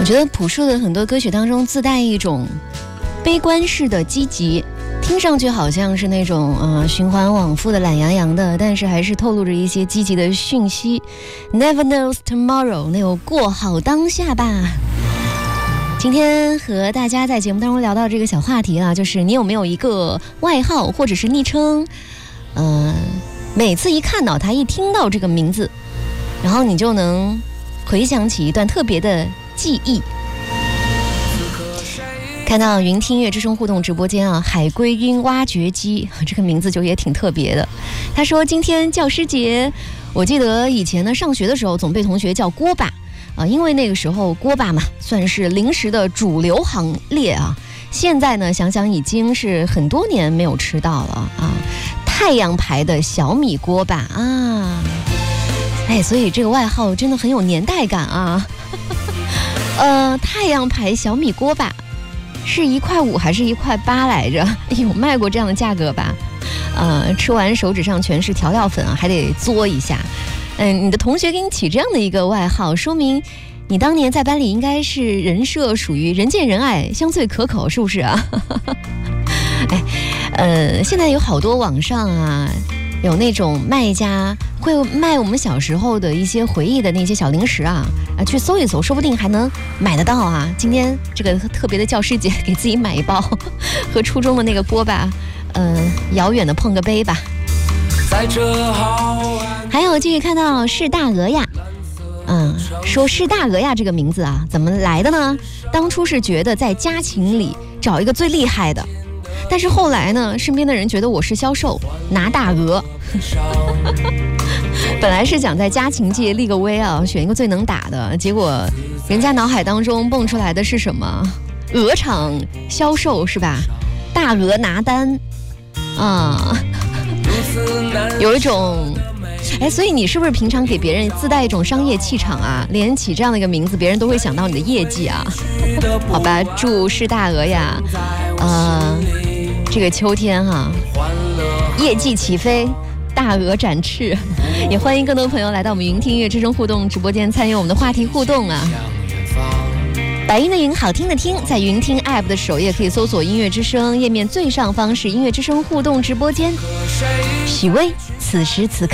我觉得朴树的很多歌曲当中自带一种悲观式的积极，听上去好像是那种循环往复的懒洋洋的，但是还是透露着一些积极的讯息。 Never knows tomorrow， 那就过好当下吧。今天和大家在节目当中聊到这个小话题啊，就是你有没有一个外号或者是昵称，每次一看到它，一听到这个名字，然后你就能回想起一段特别的记忆。看到云听乐之声互动直播间啊，海龟音挖掘机这个名字就也挺特别的。他说今天教师节，我记得以前呢上学的时候总被同学叫锅巴因为那个时候锅巴嘛算是零食的主流行列啊。现在呢想想已经是很多年没有吃到了啊。太阳牌的小米锅巴啊，所以这个外号真的很有年代感啊。太阳牌小米锅巴是1.5块还是1.8块来着？有卖过这样的价格吧？吃完手指上全是调料粉啊，还得嘬一下。你的同学给你起这样的一个外号，说明你当年在班里应该是人设属于人见人爱、香脆可口，是不是啊？现在有好多网上啊，有那种卖家会卖我们小时候的一些回忆的那些小零食啊，去搜一搜，说不定还能买得到啊。今天这个特别的教师节，给自己买一包，和初中的那个锅巴，遥远的碰个杯吧。还有继续看到是大鹅呀，说是大鹅呀这个名字啊，怎么来的呢？当初是觉得在家禽里找一个最厉害的。但是后来呢，身边的人觉得我是销售，拿大鹅。本来是想在家禽界立个威啊，选一个最能打的，结果人家脑海当中蹦出来的是什么？鹅场销售是吧？大鹅拿单啊，有一种所以你是不是平常给别人自带一种商业气场啊？连起这样的一个名字，别人都会想到你的业绩啊。好吧，祝是大鹅呀，这个秋天业绩起飞，大鹅展翅。也欢迎更多朋友来到我们云听乐之声互动直播间参与我们的话题互动啊。白云的云，好听的听，在云听 App 的首页可以搜索音乐之声，页面最上方是音乐之声互动直播间。许巍，此时此刻